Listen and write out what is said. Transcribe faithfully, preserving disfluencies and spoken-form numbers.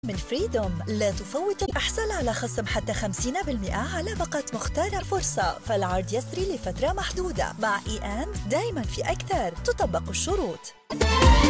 من فريدوم. لا تفوت الإحصال على خصم حتى خمسين بالمئة على باقة مختار فرصة، فالعرض يسري لفترة محدودة. مع إي أند دايما في أكثر، تطبق الشروط.